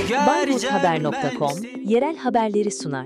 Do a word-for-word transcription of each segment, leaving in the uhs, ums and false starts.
bayburt haber nokta com yerel haberleri sunar.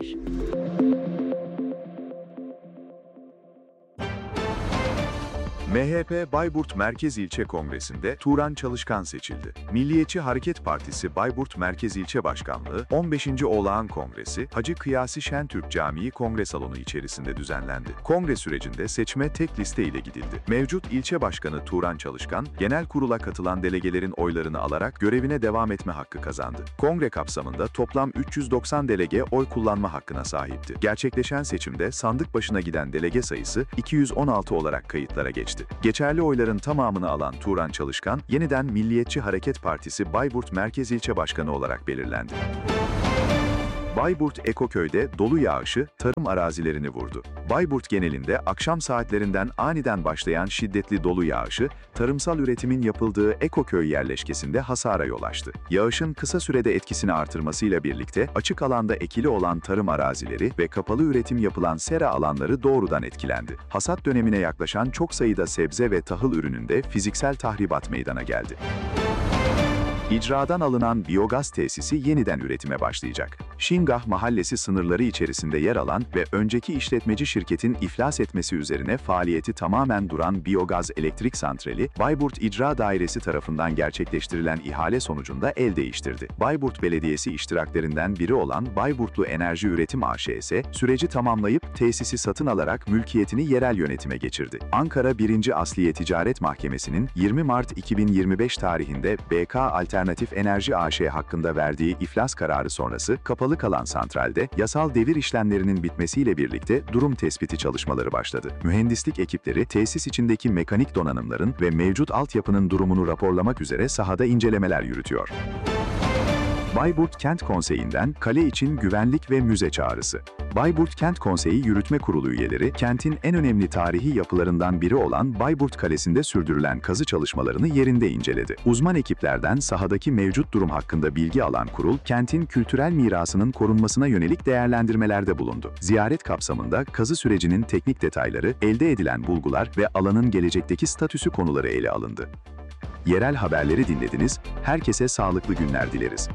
M H P Bayburt Merkez İlçe Kongresi'nde Turan Çalışkan seçildi. Milliyetçi Hareket Partisi Bayburt Merkez İlçe Başkanlığı on beşinci Olağan Kongresi Hacı Kıyasi Şentürk Camii Kongre Salonu içerisinde düzenlendi. Kongre sürecinde seçime tek liste ile gidildi. Mevcut ilçe başkanı Turan Çalışkan, genel kurula katılan delegelerin oylarını alarak görevine devam etme hakkı kazandı. Kongre kapsamında toplam üç yüz doksan delege oy kullanma hakkına sahipti. Gerçekleşen seçimde sandık başına giden delege sayısı iki yüz on altı olarak kayıtlara geçti. Geçerli oyların tamamını alan Turan Çalışkan, yeniden Milliyetçi Hareket Partisi Bayburt Merkez İlçe Başkanı olarak belirlendi. Bayburt Ekoköy'de dolu yağışı tarım arazilerini vurdu. Bayburt genelinde akşam saatlerinden aniden başlayan şiddetli dolu yağışı, tarımsal üretimin yapıldığı Ekoköy yerleşkesinde hasara yol açtı. Yağışın kısa sürede etkisini artırmasıyla birlikte açık alanda ekili olan tarım arazileri ve kapalı üretim yapılan sera alanları doğrudan etkilendi. Hasat dönemine yaklaşan çok sayıda sebze ve tahıl ürününde fiziksel tahribat meydana geldi. İcradan alınan biyogaz tesisi yeniden üretime başlayacak. Şingah Mahallesi sınırları içerisinde yer alan ve önceki işletmeci şirketin iflas etmesi üzerine faaliyeti tamamen duran biyogaz elektrik santrali, Bayburt İcra Dairesi tarafından gerçekleştirilen ihale sonucunda el değiştirdi. Bayburt Belediyesi iştiraklerinden biri olan Bayburtlu Enerji Üretim A Ş ise süreci tamamlayıp tesisi satın alarak mülkiyetini yerel yönetime geçirdi. Ankara birinci Asliye Ticaret Mahkemesi'nin yirmi Mart iki bin yirmi beş tarihinde B K Alternatif Enerji A Ş hakkında verdiği iflas kararı sonrası kapalı kalan santralde yasal devir işlemlerinin bitmesiyle birlikte durum tespiti çalışmaları başladı. Mühendislik ekipleri tesis içindeki mekanik donanımların ve mevcut altyapının durumunu raporlamak üzere sahada incelemeler yürütüyor. Bayburt Kent Konseyi'nden kale için güvenlik ve müze çağrısı. Bayburt Kent Konseyi Yürütme Kurulu üyeleri, kentin en önemli tarihi yapılarından biri olan Bayburt Kalesi'nde sürdürülen kazı çalışmalarını yerinde inceledi. Uzman ekiplerden sahadaki mevcut durum hakkında bilgi alan kurul, kentin kültürel mirasının korunmasına yönelik değerlendirmelerde bulundu. Ziyaret kapsamında kazı sürecinin teknik detayları, elde edilen bulgular ve alanın gelecekteki statüsü konuları ele alındı. Yerel haberleri dinlediniz, herkese sağlıklı günler dileriz.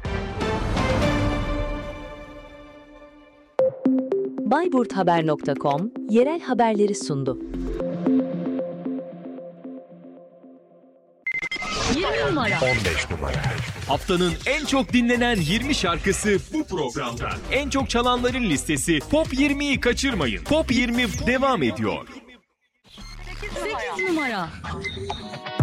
bayburt haber nokta com yerel haberleri sundu. yirmi numara. on beş numara. Haftanın en çok dinlenen yirmi şarkısı bu programda. En çok çalanların listesi Pop yirmiyi kaçırmayın. Pop yirmi devam ediyor. sekiz numara.